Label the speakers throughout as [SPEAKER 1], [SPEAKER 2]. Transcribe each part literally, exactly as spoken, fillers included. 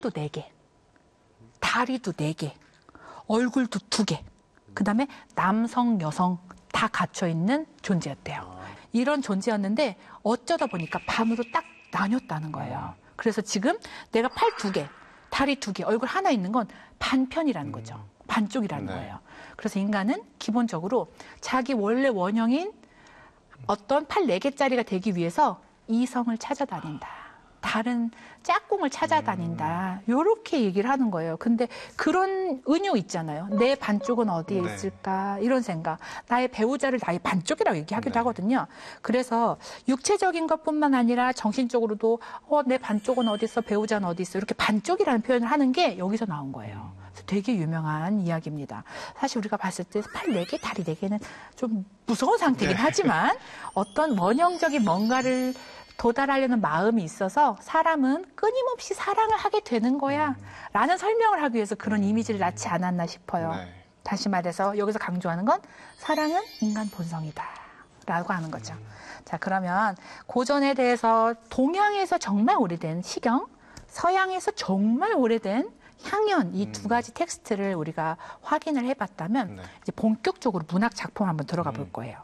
[SPEAKER 1] 또 네 개, 다리도 네 개, 얼굴도 두 개, 그 다음에 남성, 여성 다 갇혀있는 존재였대요. 이런 존재였는데 어쩌다 보니까 반으로 딱 나뉘었다는 거예요. 그래서 지금 내가 팔 두 개, 다리 두 개, 얼굴 하나 있는 건 반편이라는 거죠. 반쪽이라는
[SPEAKER 2] 네.
[SPEAKER 1] 거예요. 그래서 인간은 기본적으로 자기 원래 원형인 어떤 팔 네 개짜리가 되기 위해서 이성을 찾아다닌다. 다른 짝꿍을 찾아다닌다. 요렇게 얘기를 하는 거예요. 근데 그런 은유 있잖아요. 내 반쪽은 어디에
[SPEAKER 2] 네.
[SPEAKER 1] 있을까? 이런 생각. 나의 배우자를 나의 반쪽이라고 얘기하기도
[SPEAKER 2] 네.
[SPEAKER 1] 하거든요. 그래서 육체적인 것뿐만 아니라 정신적으로도 어, 내 반쪽은 어디 있어? 배우자는 어디 있어? 이렇게 반쪽이라는 표현을 하는 게 여기서 나온 거예요. 그래서 되게 유명한 이야기입니다. 사실 우리가 봤을 때 팔 네 개, 다리 네 개는 좀 무서운 상태긴
[SPEAKER 2] 네.
[SPEAKER 1] 하지만 어떤 원형적인 뭔가를 도달하려는 마음이 있어서 사람은 끊임없이 사랑을 하게 되는 거야 라는 설명을 하기 위해서 그런 이미지를 낳지 않았나 싶어요.
[SPEAKER 2] 네.
[SPEAKER 1] 다시 말해서 여기서 강조하는 건 사랑은 인간 본성이다 라고 하는 거죠. 자, 그러면 고전에 대해서 동양에서 정말 오래된 시경, 서양에서 정말 오래된 향연 이 두 가지 텍스트를 우리가 확인을 해봤다면
[SPEAKER 2] 네.
[SPEAKER 1] 이제 본격적으로 문학 작품 한번 들어가 볼
[SPEAKER 2] 음.
[SPEAKER 1] 거예요.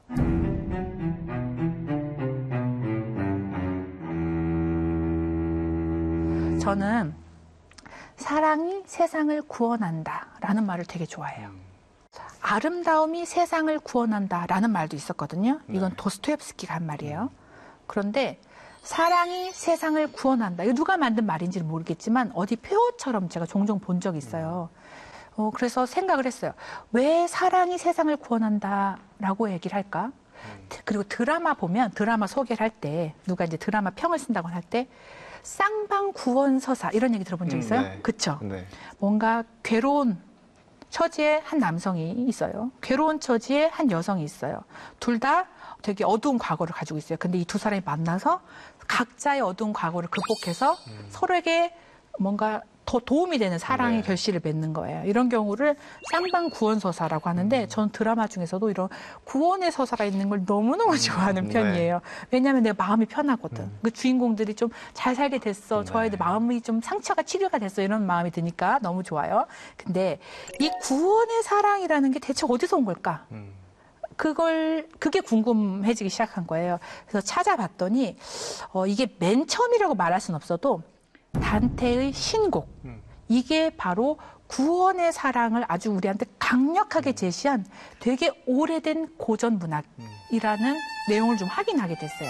[SPEAKER 1] 저는 사랑이 세상을 구원한다라는 말을 되게 좋아해요. 아름다움이 세상을 구원한다라는 말도 있었거든요. 이건
[SPEAKER 2] 네.
[SPEAKER 1] 도스토옙스키가 한 말이에요. 그런데 사랑이 세상을 구원한다. 이거 누가 만든 말인지는 모르겠지만 어디 표어처럼 제가 종종 본 적이 있어요. 어, 그래서 생각을 했어요. 왜 사랑이 세상을 구원한다라고 얘기를 할까? 그리고 드라마 보면 드라마 소개를 할 때 누가 이제 드라마 평을 쓴다고 할 때 쌍방 구원서사 이런 얘기 들어본 적 있어요?
[SPEAKER 2] 음, 네.
[SPEAKER 1] 그쵸?
[SPEAKER 2] 네.
[SPEAKER 1] 뭔가 괴로운 처지에 한 남성이 있어요. 괴로운 처지에 한 여성이 있어요. 둘 다 되게 어두운 과거를 가지고 있어요. 근데 이 두 사람이 만나서 각자의 어두운 과거를 극복해서
[SPEAKER 2] 음.
[SPEAKER 1] 서로에게 뭔가 더 도움이 되는 사랑의
[SPEAKER 2] 네.
[SPEAKER 1] 결실을 맺는 거예요. 이런 경우를 쌍방 구원서사라고 하는데
[SPEAKER 2] 음.
[SPEAKER 1] 전 드라마 중에서도 이런 구원의 서사가 있는 걸 너무너무 좋아하는
[SPEAKER 2] 네.
[SPEAKER 1] 편이에요. 왜냐하면 내 마음이 편하거든.
[SPEAKER 2] 음.
[SPEAKER 1] 그 주인공들이 좀 잘 살게 됐어. 저
[SPEAKER 2] 네.
[SPEAKER 1] 아이들 마음이 좀 상처가 치료가 됐어. 이런 마음이 드니까 너무 좋아요. 근데 이 구원의 사랑이라는 게 대체 어디서 온 걸까?
[SPEAKER 2] 음.
[SPEAKER 1] 그걸 그게 궁금해지기 시작한 거예요. 그래서 찾아봤더니 어, 이게 맨 처음이라고 말할 수는 없어도 단테의 신곡
[SPEAKER 2] 음.
[SPEAKER 1] 이게 바로 구원의 사랑을 아주 우리한테 강력하게 제시한 되게 오래된 고전 문학이라는 음. 내용을 좀 확인하게 됐어요.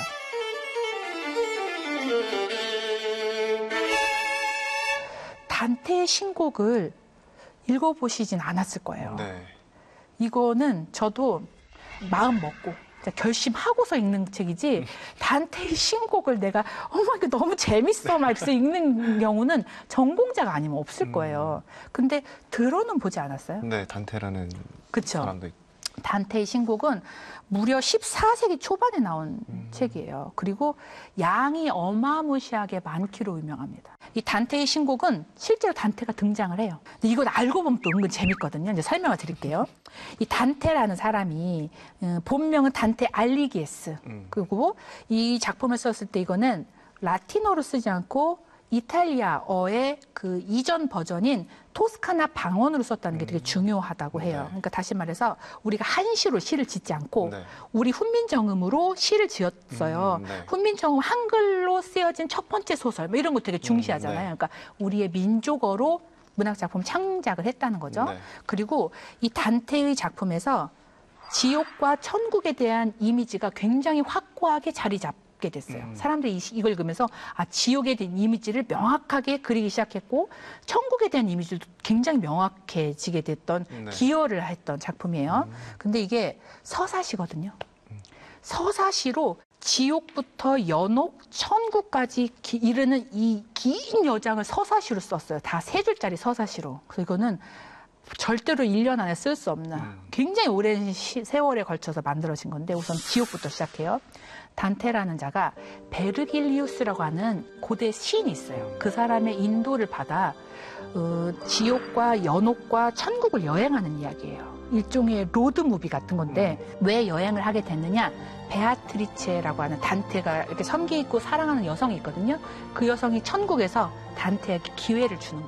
[SPEAKER 1] 단테의 신곡을 읽어보시진 않았을 거예요.
[SPEAKER 2] 네.
[SPEAKER 1] 이거는 저도 마음 먹고 결심하고서 읽는 책이지 단테의 신곡을 내가 어머 이거 너무 재밌어 막 이렇게 읽는 경우는 전공자가 아니면 없을 거예요. 근데 들어는 보지 않았어요?
[SPEAKER 2] 네, 단테라는
[SPEAKER 1] 그쵸?
[SPEAKER 2] 사람도 있고.
[SPEAKER 1] 단테의 신곡은 무려 십사 세기 초반에 나온 음. 책이에요. 그리고 양이 어마무시하게 많기로 유명합니다. 이 단테의 신곡은 실제로 단테가 등장을 해요. 근데 이건 알고 보면 또 은근 재밌거든요. 이제 설명을 드릴게요. 이 단테라는 사람이 본명은 단테 알리기에스.
[SPEAKER 2] 음.
[SPEAKER 1] 그리고 이 작품을 썼을 때 이거는 라틴어로 쓰지 않고 이탈리아어의 그 이전 버전인 토스카나 방언으로 썼다는 게 되게 중요하다고 해요.
[SPEAKER 2] 네.
[SPEAKER 1] 그러니까 다시 말해서 우리가 한시로 시를 짓지 않고
[SPEAKER 2] 네.
[SPEAKER 1] 우리 훈민정음으로 시를 지었어요.
[SPEAKER 2] 음, 네.
[SPEAKER 1] 훈민정음 한글로 쓰여진 첫 번째 소설 뭐 이런 거 되게 중시하잖아요.
[SPEAKER 2] 음, 네.
[SPEAKER 1] 그러니까 우리의 민족어로 문학작품 창작을 했다는 거죠.
[SPEAKER 2] 네.
[SPEAKER 1] 그리고 이 단테의 작품에서 지옥과 천국에 대한 이미지가 굉장히 확고하게 자리 잡 게 됐어요.
[SPEAKER 2] 음.
[SPEAKER 1] 사람들이 이, 이걸 그러면서 아 지옥에 대한 이미지를 명확하게 그리기 시작했고 천국에 대한 이미지도 굉장히 명확해지게 됐던
[SPEAKER 2] 네.
[SPEAKER 1] 기여를 했던 작품이에요.
[SPEAKER 2] 음.
[SPEAKER 1] 근데 이게 서사시거든요. 서사시로 지옥부터 연옥, 천국까지 기, 이르는 이 긴 여장을 서사시로 썼어요. 다 세 줄짜리 서사시로. 그래서 이거는 절대로 일 년 안에 쓸 수 없는
[SPEAKER 2] 음.
[SPEAKER 1] 굉장히 오랜 시, 세월에 걸쳐서 만들어진 건데 우선 지옥부터 시작해요. 단테라는 자가 베르길리우스라고 하는 고대 시인이 있어요. 그 사람의 인도를 받아 어, 지옥과 연옥과 천국을 여행하는 이야기예요. 일종의 로드무비 같은 건데 왜 여행을 하게 됐느냐? 베아트리체라고 하는 단테가 이렇게 섬기 있고 사랑하는 여성이 있거든요. 그 여성이 천국에서 단테에게 기회를 주는 거예요.